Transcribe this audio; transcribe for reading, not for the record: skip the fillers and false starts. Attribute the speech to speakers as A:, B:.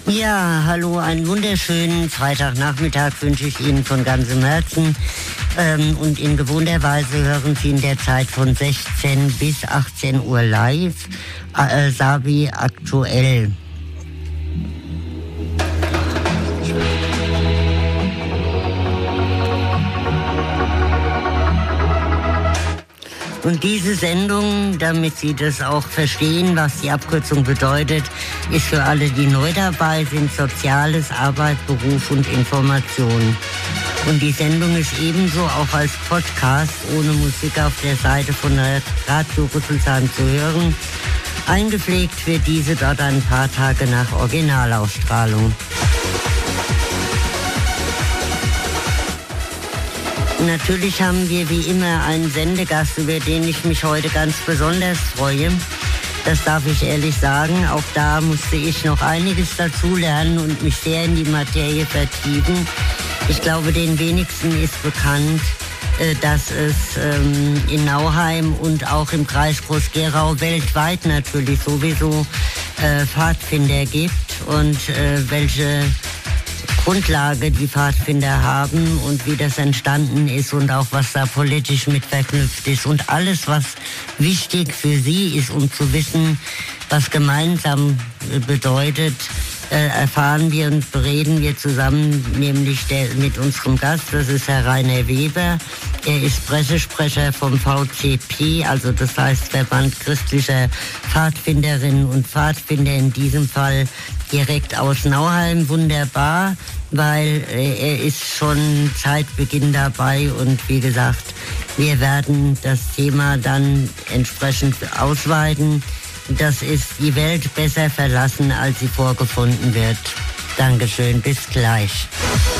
A: Ja, hallo, einen wunderschönen Freitagnachmittag wünsche ich Ihnen von ganzem Herzen. Und in gewohnter Weise hören Sie in der Zeit von 16 bis 18 Uhr live Sabi aktuell. Und diese Sendung, damit Sie das auch verstehen, was die Abkürzung bedeutet, ist für alle, die neu dabei sind, Soziales, Arbeit, Beruf und Information. Und die Sendung ist ebenso auch als Podcast ohne Musik auf der Seite von Radio Rüsselsheim zu hören. Eingepflegt wird diese dort ein paar Tage nach Originalausstrahlung. Natürlich haben wir wie immer einen Sendegast, über den ich mich heute ganz besonders freue. Das darf ich ehrlich sagen. Auch da musste ich noch einiges dazulernen und mich sehr in die Materie vertiefen. Ich glaube, den wenigsten ist bekannt, dass es in Nauheim und auch im Kreis Groß-Gerau weltweit natürlich sowieso Pfadfinder gibt und welche Grundlage die Pfadfinder haben und wie das entstanden ist und auch was da politisch mit verknüpft ist und alles, was wichtig für sie ist, um zu wissen, was gemeinsam bedeutet, erfahren wir und bereden wir zusammen, nämlich mit unserem Gast, das ist Herr Rainer Weber. Er ist Pressesprecher vom VCP, also das heißt Verband christlicher Pfadfinderinnen und Pfadfinder, in diesem Fall direkt aus Nauheim. Wunderbar, weil er ist schon seit Beginn dabei und wie gesagt, wir werden das Thema dann entsprechend ausweiten. Das ist die Welt besser verlassen, als sie vorgefunden wird. Dankeschön, bis gleich.